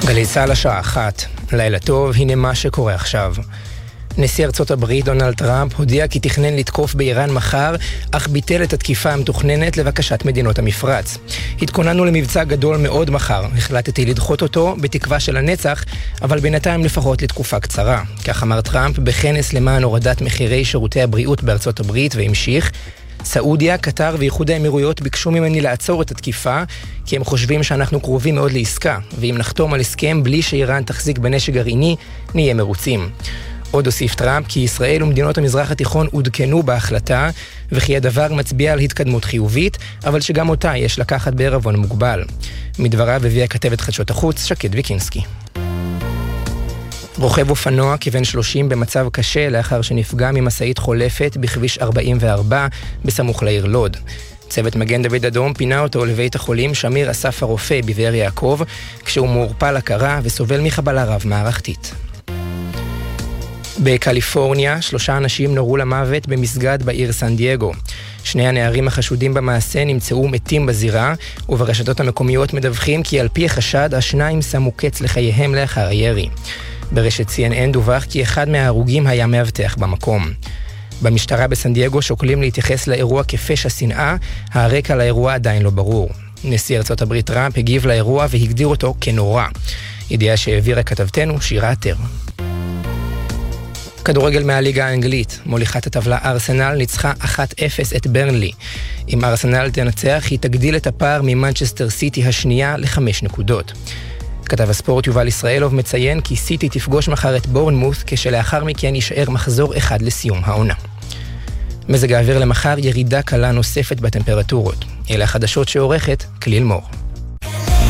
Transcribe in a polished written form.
גלי צהל השעה 1. לילה טוב, הנה מה שקורה עכשיו. נשיא ארצות הברית דונלד טראמפ הודיע כי תכנן לתקוף באיראן מחר, אך ביטל את התקיפה המתוכננת לבקשת מדינות המפרץ. התכוננו למבצע גדול מאוד מחר, החלטתי לדחות אותו בתקווה של הנצח, אבל בינתיים לפחות לתקופה קצרה. כך אמר טראמפ בכנס למען הורדת מחירי שירותי הבריאות בארצות הברית, והמשיך: סעודיה, קטר ואיחוד האמירויות ביקשו ממני לעצור את התקיפה, כי הם חושבים שאנחנו קרובים מאוד לעסקה, ואם נחתום על הסכם בלי שאיראן תחזיק בנשק גרעיני, נהיה מרוצים. עוד הוסיף טראמפ כי ישראל ומדינות המזרח התיכון עודכנו בהחלטה, וכי הדבר מצביע על התקדמות חיובית, אבל שגם אותה יש לקחת בערבון מוגבל. מדבריו הביאה כתבת חדשות החוץ שקד ויקינסקי. רוכב אופנוע כבן 30 במצב קשה לאחר שנפגע ממשאית חולפת בכביש 44 בסמוך לעיר לוד. צוות מגן דוד אדום פינה אותו לבית החולים שמיר אסף הרופא בבאר יעקב, כשהוא מעורפל הכרה וסובל מחבלה רב מערכתית. בקליפורניה 3 אנשים נורו למוות במסגד בעיר סן דייגו. 2 הנערים החשודים במעשה נמצאו מתים בזירה, וברשתות המקומיות מדווחים כי על פי החשד השניים שמו קץ לחייהם לאחר הירי. ברשת CNN דווח כי אחד מההרוגים היה מאבטח במקום. במשטרה בסן דייגו שוקלים להתייחס לאירוע כפשע שנאה, הרקע לאירוע עדיין לא ברור. נשיא ארצות הברית טראמפ הגיב לאירוע והגדיר אותו כנורא. ידיעה שהעבירה כתבתנו שירה עטר. כדורגל מהליגה האנגלית, מוליכת הטבלה ארסנל ניצחה 1-0 את ברנלי. אם ארסנל תנצח, היא תגדיל את הפער ממנצ'סטר סיטי השנייה ל5 נקודות. כתב הספורט יובל ישראלוב מציין כי סיטי תפגוש מחר את בורנמות', כשלאחר מכן יישאר מחזור אחד לסיום העונה. מזג האוויר למחר, ירידה קלה נוספת בטמפרטורות. אלה החדשות שעורכת כליל מור.